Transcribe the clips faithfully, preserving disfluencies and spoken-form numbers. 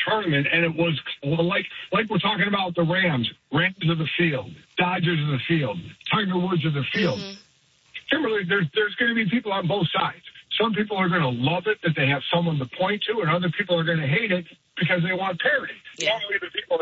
tournament, and it was like like we're talking about the Rams. Rams of the field, Dodgers of the field, Tiger Woods of the field. Mm-hmm. Kimberly, there's, there's going to be people on both sides. Some people are going to love it that they have someone to point to, and other people are going to hate it because they want parity. Yeah. Normally the people that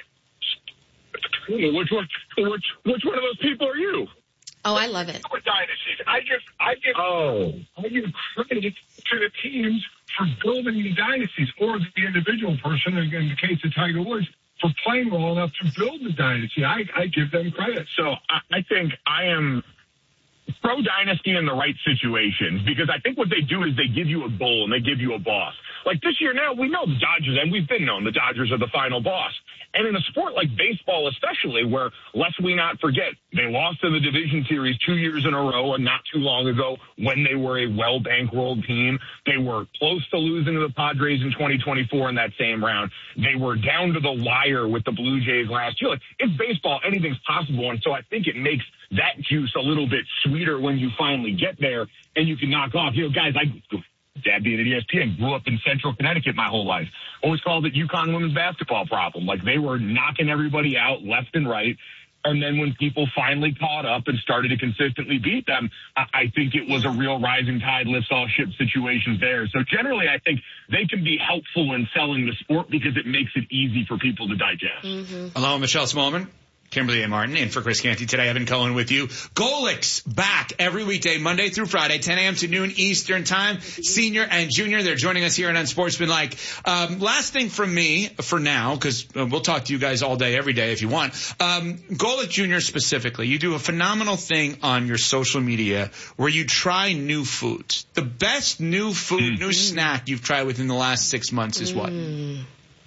which one, which, which one of those people are you? Oh, I love it. Dynasties. I just, I give, oh, I give credit to the teams for building these dynasties, or the individual person, in the case of Tiger Woods, for playing well enough to build the dynasty. I, I give them credit. So I, I think I am pro-dynasty in the right situations, because I think what they do is they give you a goal and they give you a boss. Like this year now, we know the Dodgers, and we've been known the Dodgers are the final boss. And in a sport like baseball especially, where, lest we not forget, they lost in the division series two years in a row and not too long ago when they were a well-bankrolled team. They were close to losing to the Padres in twenty twenty-four in that same round. They were down to the wire with the Blue Jays last year. Like, it's baseball. Anything's possible. And so I think it makes that juice a little bit sweeter when you finally get there and you can knock off. You know, guys, I... Dad being at E S P N, grew up in Central Connecticut my whole life. Always called it UConn women's basketball problem. Like, they were knocking everybody out left and right. And then when people finally caught up and started to consistently beat them, I, I think it was a real rising tide lifts all ships situation there. So generally, I think they can be helpful in selling the sport because it makes it easy for people to digest. Mm-hmm. Hello, Michelle Smallman. Kimberly and Martin in for Chris Canty today. Evan Cohen with you. Golics back every weekday, Monday through Friday, ten a.m. to noon Eastern time. Senior and junior, they're joining us here on Unsportsmanlike. Um, last thing from me for now, because uh, we'll talk to you guys all day, every day if you want. Um, Golic Junior specifically, you do a phenomenal thing on your social media where you try new foods. The best new food, mm-hmm. new snack you've tried within the last six months is what? Mm.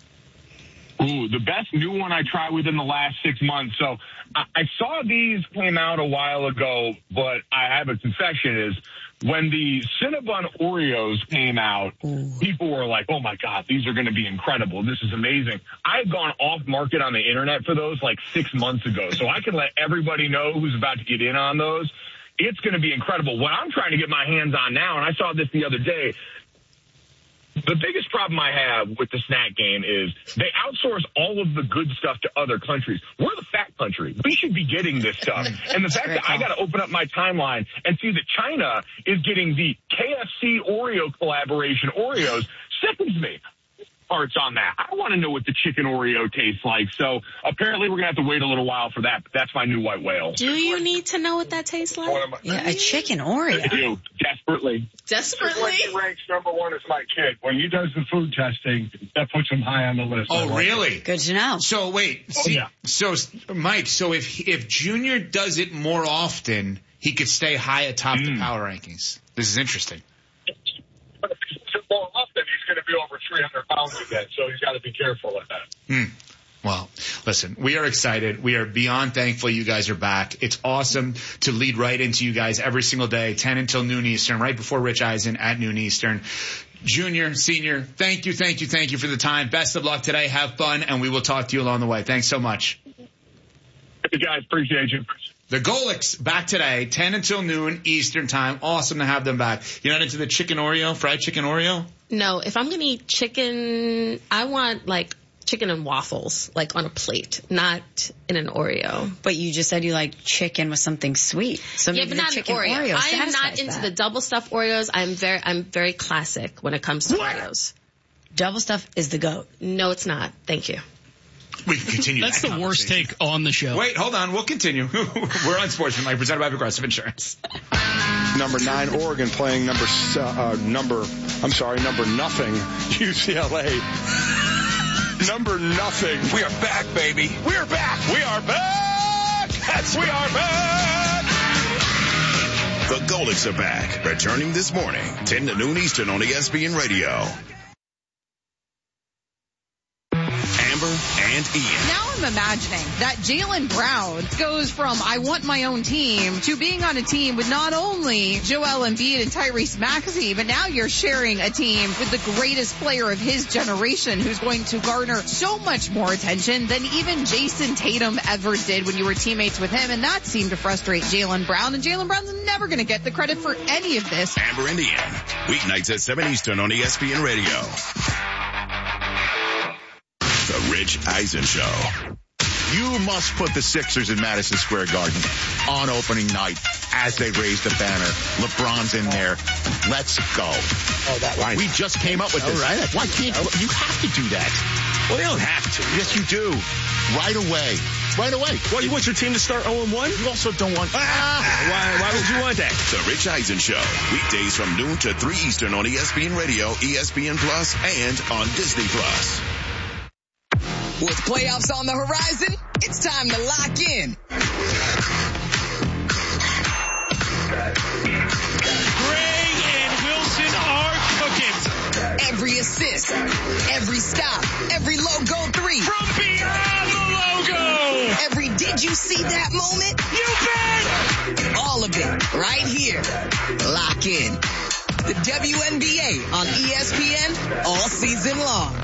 Ooh, the best new one I tried within the last six months. So I, I saw these came out a while ago, but I have a confession is when the Cinnabon Oreos came out, Ooh. people were like, oh my God, these are going to be incredible. This is amazing. I had gone off market on the internet for those like six months ago. So I can let everybody know who's about to get in on those. It's going to be incredible. What I'm trying to get my hands on now, and I saw this the other day, the biggest problem I have with the snack game is they outsource all of the good stuff to other countries. We're the fat country. We should be getting this stuff. And the fact that I got to open up my timeline and see that China is getting the K F C Oreo collaboration Oreos sickens me. Parts on that. I want to know what the chicken Oreo tastes like. So apparently we're going to have to wait a little while for that. But that's my new white whale. Do you need to know what that tastes like? Yeah, a chicken Oreo. I do. Desperately. Desperately? When he ranks number one is my kid. When he does the food testing, that puts him high on the list. Oh, really? Good to know. So wait. Oh, see, yeah. So, Mike, so if if Junior does it more often, he could stay high atop mm. the power rankings. This is interesting. More often, he's going to be over three hundred pounds again, so he's got to be careful of that. Hmm. Well, listen, we are excited. We are beyond thankful you guys are back. It's awesome to lead right into you guys every single day, ten until noon Eastern, right before Rich Eisen at noon Eastern. Junior, senior, thank you, thank you, thank you for the time. Best of luck today. Have fun, and we will talk to you along the way. Thanks so much. Hey, guys. Appreciate you. The Golics back today, ten until noon Eastern time. Awesome to have them back. You're not into the chicken Oreo, fried chicken Oreo? No, if I'm going to eat chicken, I want like chicken and waffles, like on a plate, not in an Oreo. But you just said you like chicken with something sweet. So yeah, but not chicken an Oreo. Oreo I am not into that. the double stuffed Oreos. I'm very, I'm very classic when it comes to what? Oreos. Double stuff is the GOAT. No, it's not. Thank you. We can continue. That's that the worst take on the show. Wait, hold on. We'll continue. We're on Sportsmanlike, presented by Progressive Insurance. Number nine, Oregon playing number uh, number. I'm sorry, number nothing. U C L A. Number nothing. We are back, baby. We are back. We are back. That's we are back. The Golics are back, returning this morning, ten to noon Eastern on E S P N Radio. Amber and Ian. Now I'm imagining that Jaylen Brown goes from I want my own team to being on a team with not only Joel Embiid and Tyrese Maxey, but now you're sharing a team with the greatest player of his generation who's going to garner so much more attention than even Jason Tatum ever did when you were teammates with him. And that seemed to frustrate Jaylen Brown. And Jaylen Brown's never going to get the credit for any of this. Amber and Ian, weeknights at seven Eastern on E S P N Radio. The Rich Eisen Show. You must put the Sixers in Madison Square Garden on opening night as they raise the banner. LeBron's in there. Let's go. Oh, that line. We just came up with this. All right. Why can't you? You have to do that. Well, they don't have to. Yes, you do. Right away. Right away. Well, you want your team to start oh and one? You also don't want... Ah, why, why would you want that? The Rich Eisen Show. Weekdays from noon to three Eastern on E S P N Radio, E S P N Plus, and on Disney Plus. With playoffs on the horizon, it's time to lock in. Gray and Wilson are cooking. Every assist, every stop, every logo three. From beyond the logo. Every did you see that moment? You bet. All of it right here. Lock in. The W N B A on E S P N all season long.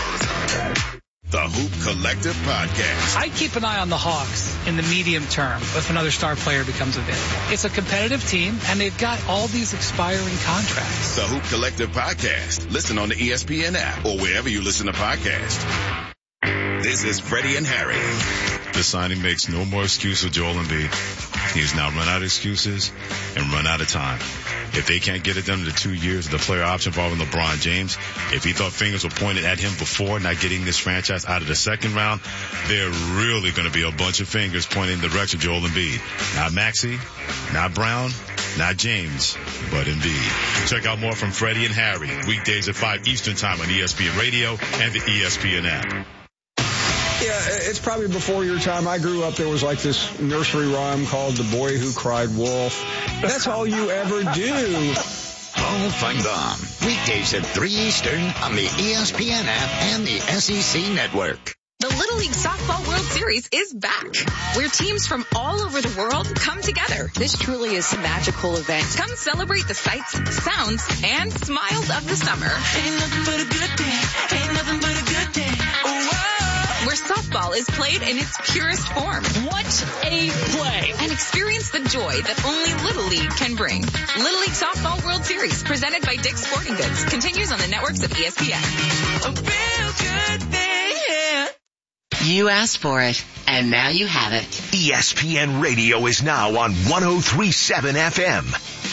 The Hoop Collective Podcast. I keep an eye on the Hawks in the medium term if another star player becomes available. It's a competitive team, and they've got all these expiring contracts. The Hoop Collective Podcast. Listen on the E S P N app or wherever you listen to podcasts. This is Freddie and Harry. The signing makes no more excuse for Joel Embiid. He has now run out of excuses and run out of time. If they can't get it done in the two years of the player option involving LeBron James, if he thought fingers were pointed at him before not getting this franchise out of the second round, there are really going to be a bunch of fingers pointing in the direction of Joel Embiid. Not Maxey, not Brown, not James, but Embiid. Check out more from Freddie and Harry, weekdays at five Eastern Time on E S P N Radio and the E S P N app. Yeah, it's probably before your time. I grew up, there was like this nursery rhyme called The Boy Who Cried Wolf. That's all you ever do. Hall of Fame weekdays at three Eastern on the E S P N app and the S E C network. The Little League Softball World Series is back, where teams from all over the world come together. This truly is a magical event. Come celebrate the sights, sounds, and smiles of the summer. Ain't nothing but a good day. Ain't nothing but a good day. Whoa. Where softball is played in its purest form. What a play! And experience the joy that only Little League can bring. Little League Softball World Series, presented by Dick's Sporting Goods, continues on the networks of E S P N. A real good thing, yeah. You asked for it, and now you have it. E S P N Radio is now on one oh three point seven F M.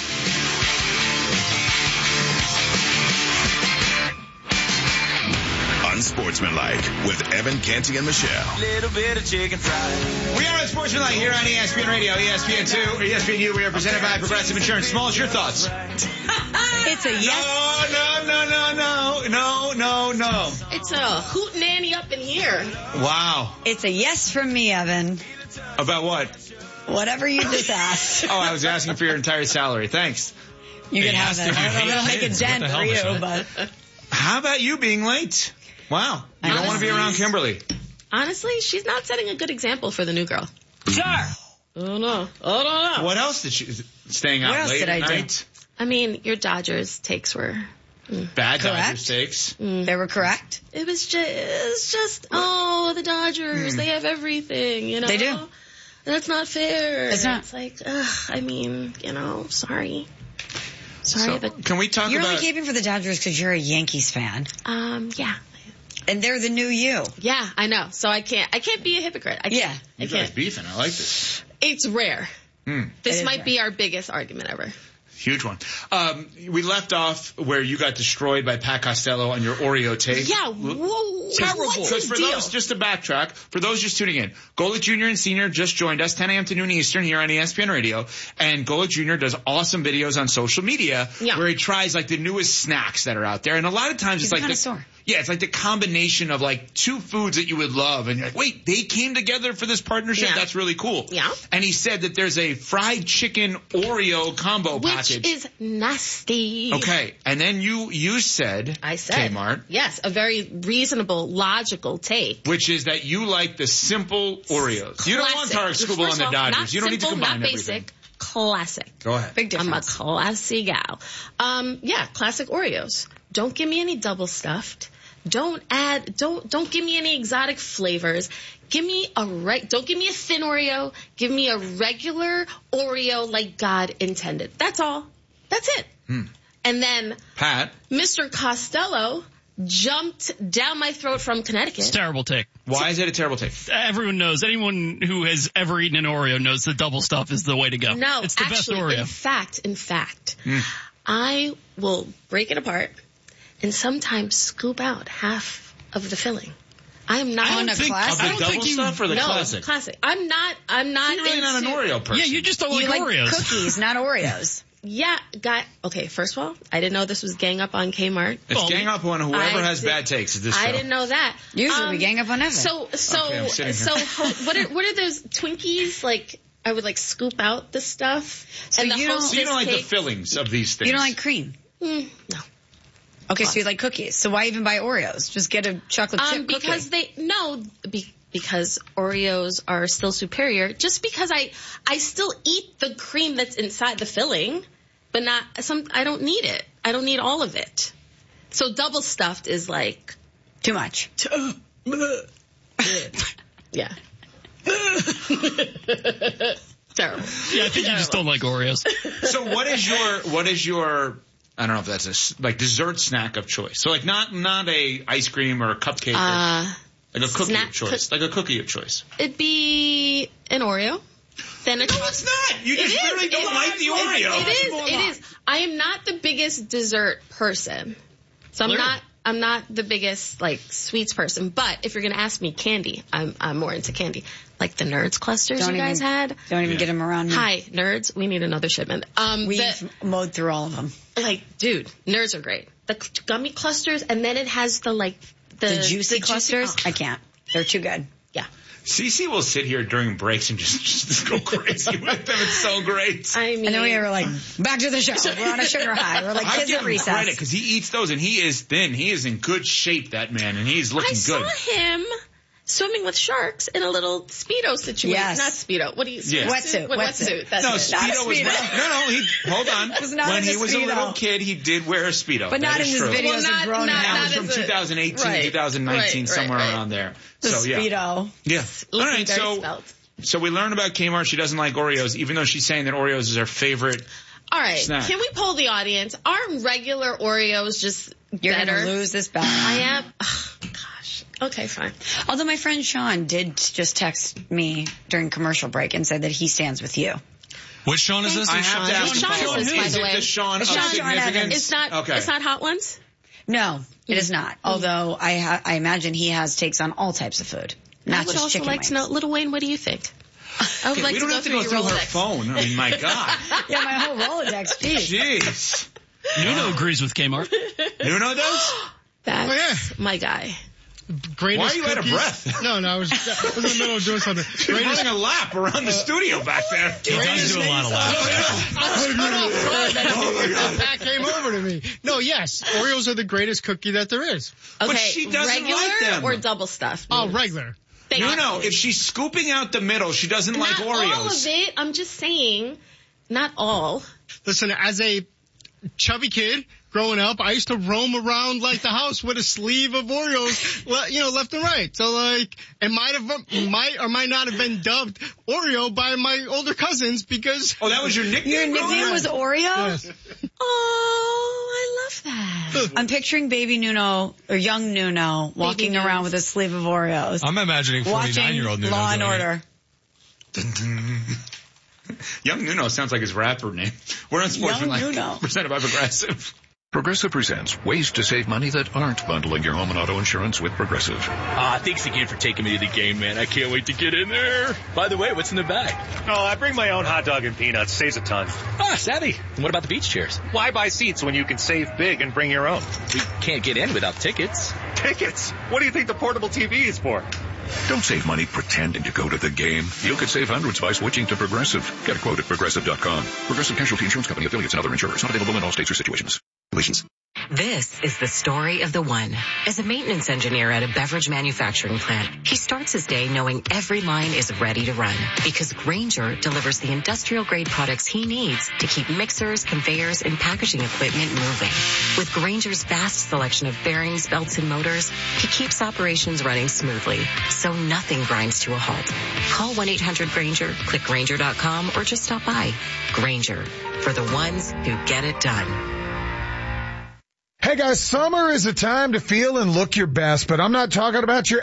Unsportsmanlike with Evan, Canty, and Michelle. Little bit of chicken fried. We are Unsportsmanlike here on E S P N Radio, E S P N two, E S P N U. We are presented by Progressive Insurance. Smalls, your thoughts? It's a yes. No, no, no, no, no, no, no. It's a hoot nanny up in here. Wow. It's a yes from me, Evan. About what? Whatever you just asked. Oh, I was asking for your entire salary. Thanks. You can have it. I don't know if I make a dent for you, but. How about you being late? Wow. You don't want to be around Kimberly. Honestly, she's not setting a good example for the new girl. Sure. I don't know. I don't know. What else did she, staying out what else late did at I night? do? I mean, your Dodgers takes were mm. bad. Correct. Dodgers takes. Mm. They were correct. It was just, it's just, oh, the Dodgers, mm. they have everything, you know? They do. That's not fair. It's not. It's like, ugh, I mean, you know, sorry. Sorry, so, but can we talk you're about... only keeping for the Dodgers because you're a Yankees fan. Um, yeah. And they're the new you. Yeah, I know. So I can't, I can't be a hypocrite. I can't. Yeah. You I guys can't. beefing. I like this. It's rare. Hmm. This It might rare. be our biggest argument ever. Huge one. Um, we left off where you got destroyed by Pat Costello on your Oreo take. Yeah, whoa, Terrible. what's Because his for deal? those, just to backtrack, for those just tuning in, Golic Junior and Senior just joined us, ten a.m. to noon Eastern here on E S P N Radio. And Golic Junior does awesome videos on social media Yeah. where he tries like the newest snacks that are out there. And a lot of times He's it's a like the, connoisseur. yeah, it's like the combination of like two foods that you would love. And you're like, wait, they came together for this partnership? Yeah. That's really cool. Yeah. And he said that there's a fried chicken Oreo combo Which package. is nasty. Okay, and then you you said, I said. Kmart, Yes, a very reasonable, logical take. which is that you like the simple Oreos. You don't want Classic. Tarek Skubal First on the of all, Dodgers. Not you don't need to simple, combine not everything. basic. Classic. Go ahead. Big I'm a difference. classy gal. Um, yeah, classic Oreos. Don't give me any double stuffed. Don't add, don't, don't give me any exotic flavors. Give me a right, don't give me a thin Oreo. Give me a regular Oreo like God intended. That's all. That's it. Hmm. And then Pat, Mister Costello jumped down my throat from Connecticut. It's a terrible take. Why is it a terrible take? Everyone knows. Anyone who has ever eaten an Oreo knows the double stuff is the way to go. No, it's the actually, best Oreo. in fact, in fact, mm. I will break it apart and sometimes scoop out half of the filling. I am not on a classic. Of the double stuff or the no, classic? classic. I'm not. I'm not. You're really into, not an Oreo person. Yeah, you just don't you like, like Oreos. Cookies, not Oreos. Yeah, got okay. First of all, I didn't know this was gang up on Kmart. It's well, gang up on whoever I has did, bad takes. Is this show? I didn't know that. Usually um, we gang up on Evan. So, so, okay, so, what are what are those Twinkies like? I would like scoop out the stuff. So and the you don't, so you don't like cake. the fillings of these things. You don't like cream. Mm, no. Okay, so you like cookies. So why even buy Oreos? Just get a chocolate chip um, cookie. Because they no. Be, because Oreos are still superior. Just because I I still eat the cream that's inside the filling. But not some. I don't need it. I don't need all of it. So double stuffed is like too much. Yeah. Terrible. Yeah, I think you just don't like Oreos. So what is your what is your I don't know if that's a like dessert snack of choice. So like not not a ice cream or a cupcake. Uh, or, like a cookie snack, of choice. Like a cookie of choice. It'd be an Oreo. Then a no, it's not. You just literally don't it like is. the Oreo. It, it is. It is. I am not the biggest dessert person, so I'm Clearly. not. I'm not the biggest like sweets person. But if you're gonna ask me candy, I'm I'm more into candy, like the Nerds clusters don't you guys even, had. Don't even yeah. get them around me. Hi, Nerds. We need another shipment. Um, We've the, mowed through all of them. Like, dude, Nerds are great. The gummy clusters, and then it has the like the, the juicy the clusters. Juicy, oh. I can't. They're too good. Yeah. Cece will sit here during breaks and just, just go crazy with them. It's so great. I mean, and then we were like, back to the show. We're on a sugar high. We're like I kids give at him recess. credit because he eats those and he is thin. He is in good shape, that man, and he's looking I good. I saw him swimming with sharks in a little Speedo situation. Yes. Not Speedo. What do you? Yeah. Wetsuit. What, Wetsuit. wetsuit. That's no, it. Speedo was Speedo. no, no. He hold on. It was not when in he the was Speedo. a little kid, he did wear a Speedo. But that not in is his true. videos well, not, of grown not, That not was from as a, twenty eighteen, right, twenty nineteen, right, somewhere right, right. around there. The so yeah, Speedo. yeah. All right, very so spelt. so we learned about Kmart. She doesn't like Oreos, even though she's saying that Oreos is her favorite. All right, snack. Can we poll the audience? Are regular Oreos just You're better? gonna lose this battle. I am. Oh, gosh. Okay, fine. Although my friend Sean did just text me during commercial break and said that he stands with you. Which Sean is this? I have to ask Sean a follow-up. is this, by Is the it way? the Sean of It's Sean- Sean significance? Evans. It's not. Okay. It's not Hot Ones. No, it is not. Although I ha- I imagine he has takes on all types of food, not I would just also chicken like wings. to know, Little Wayne. What do you think? I would Okay, like we to don't go have to through go your through her Rolodex. phone. I mean, my God. Yeah, my whole Rolodex. Geez. Jeez. Nuno agrees with Kmart. Nuno does? That's Oh, yeah. my guy. Greatest Why are you out of cookies- breath? No, no, I was, I was in the middle of doing something. She's Greatest, running a lap around the studio back there. He does do a lot of laps. I was cut off front, and the back came over to me. No, yes, Oreos are the greatest cookie that there is. Okay, But she doesn't regular like them. or double stuffed? Oh, regular. Thank No, you. no. If she's scooping out the middle, she doesn't like Not Oreos. all of it. I'm just saying, not all. Listen, as a chubby kid growing up, I used to roam around like the house with a sleeve of Oreos, le- you know, left and right. So like, it might have, might or might not have been dubbed Oreo by my older cousins because. Oh, that was your nickname? Your nickname was Oreo? Yes. Oh, I love that. I'm picturing baby Nuno, or young Nuno, walking Nuno. around with a sleeve of Oreos. I'm imagining forty-nine-year-old watching Nuno. Law and doing it. Order. Young Nuno sounds like his rapper name. We're on Sports Young like Nuno. presented by Progressive. Progressive presents ways to save money that aren't bundling your home and auto insurance with Progressive. Ah, thanks again for taking me to the game, man. I can't wait to get in there. By the way, what's in the bag? Oh, I bring my own hot dog and peanuts. Saves a ton. Ah, savvy. And what about the beach chairs? Why buy seats when you can save big and bring your own? We can't get in without tickets. Tickets? What do you think the portable T V is for? Don't save money pretending to go to the game. You could save hundreds by switching to Progressive. Get a quote at Progressive dot com. Progressive Casualty Insurance Company, affiliates, and other insurers. Not available in all states or situations. Relations. This is the story of the one. As a maintenance engineer at a beverage manufacturing plant, he starts his day knowing every line is ready to run because Grainger delivers the industrial-grade products he needs to keep mixers, conveyors, and packaging equipment moving. With Grainger's vast selection of bearings, belts, and motors, he keeps operations running smoothly, so nothing grinds to a halt. Call one eight hundred Grainger, click Grainger dot com, or just stop by. Grainger, for the ones who get it done. Hey! Hey guys, summer is a time to feel and look your best, but I'm not talking about your